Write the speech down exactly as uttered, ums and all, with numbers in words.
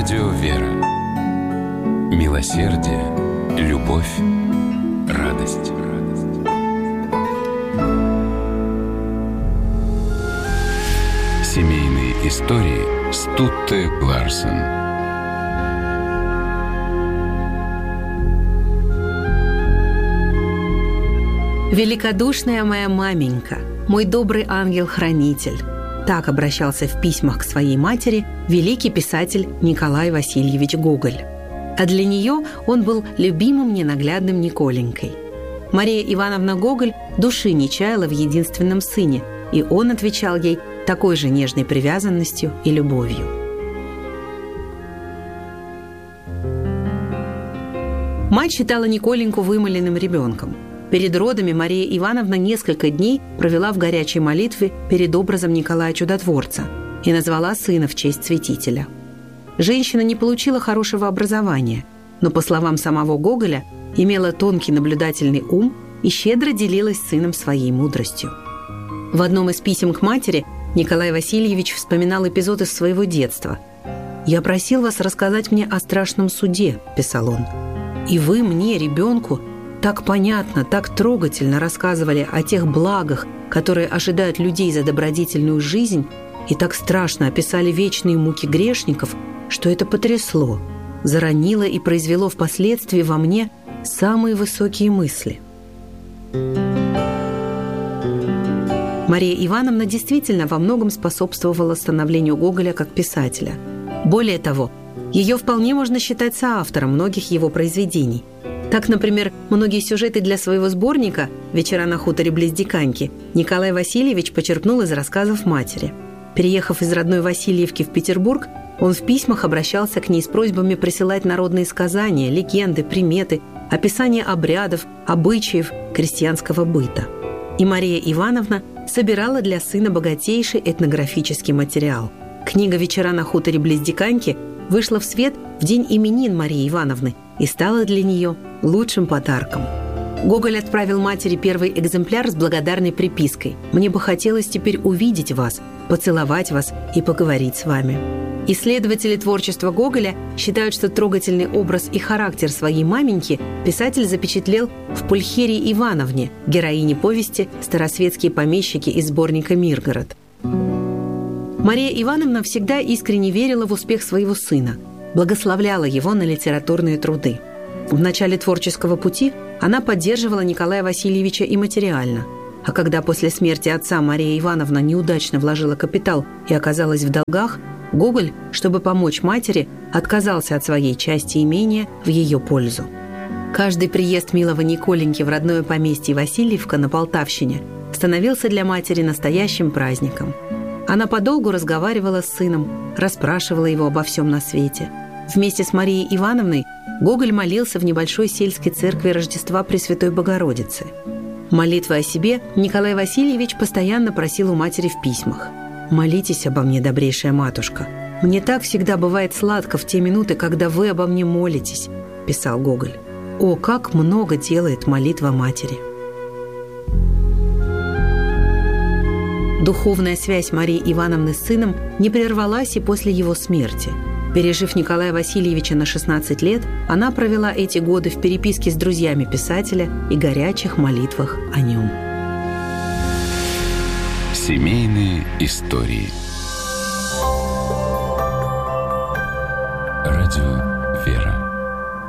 Радио «Вера». Милосердие, любовь, радость. Семейные истории Стутте Ларсен. «Великодушная моя маменька, мой добрый ангел-хранитель». Так обращался в письмах к своей матери великий писатель Николай Васильевич Гоголь. А для нее он был любимым ненаглядным Николенькой. Мария Ивановна Гоголь души не чаяла в единственном сыне, и он отвечал ей такой же нежной привязанностью и любовью. Мать считала Николеньку вымыленным ребенком. Перед родами Мария Ивановна несколько дней провела в горячей молитве перед образом Николая Чудотворца и назвала сына в честь святителя. Женщина не получила хорошего образования, но, по словам самого Гоголя, имела тонкий наблюдательный ум и щедро делилась с сыном своей мудростью. В одном из писем к матери Николай Васильевич вспоминал эпизод из своего детства. «Я просил вас рассказать мне о страшном суде», – писал он. «И вы мне, ребенку, так понятно, так трогательно рассказывали о тех благах, которые ожидают людей за добродетельную жизнь, и так страшно описали вечные муки грешников, что это потрясло, заронило и произвело впоследствии во мне самые высокие мысли». Мария Ивановна действительно во многом способствовала становлению Гоголя как писателя. Более того, ее вполне можно считать соавтором многих его произведений. Так, например, многие сюжеты для своего сборника «Вечера на хуторе близ Диканьки» Николай Васильевич почерпнул из рассказов матери. Переехав из родной Васильевки в Петербург, он в письмах обращался к ней с просьбами присылать народные сказания, легенды, приметы, описание обрядов, обычаев, крестьянского быта. И Мария Ивановна собирала для сына богатейший этнографический материал. Книга «Вечера на хуторе близ Диканьки» вышла в свет в день именин Марии Ивановны и стала для нее лучшим подарком. Гоголь отправил матери первый экземпляр с благодарной припиской: «Мне бы хотелось теперь увидеть вас, поцеловать вас и поговорить с вами». Исследователи творчества Гоголя считают, что трогательный образ и характер своей маменьки писатель запечатлел в Пульхерии Ивановне, героине повести «Старосветские помещики» из сборника «Миргород». Мария Ивановна всегда искренне верила в успех своего сына, благословляла его на литературные труды. В начале творческого пути она поддерживала Николая Васильевича и материально, а когда после смерти отца Мария Ивановна неудачно вложила капитал и оказалась в долгах, Гоголь, чтобы помочь матери, отказался от своей части имения в ее пользу. Каждый приезд милого Николеньки в родное поместье Васильевка на Полтавщине становился для матери настоящим праздником. Она подолгу разговаривала с сыном, расспрашивала его обо всем на свете. Вместе с Марией Ивановной Гоголь молился в небольшой сельской церкви Рождества Пресвятой Богородицы. Молитвы о себе Николай Васильевич постоянно просил у матери в письмах. «Молитесь обо мне, добрейшая матушка. Мне так всегда бывает сладко в те минуты, когда вы обо мне молитесь», – писал Гоголь. О, как много делает молитва матери! Духовная связь Марии Ивановны с сыном не прервалась и после его смерти. Пережив Николая Васильевича на шестнадцать лет, она провела эти годы в переписке с друзьями писателя и горячих молитвах о нем. Семейные истории. Радио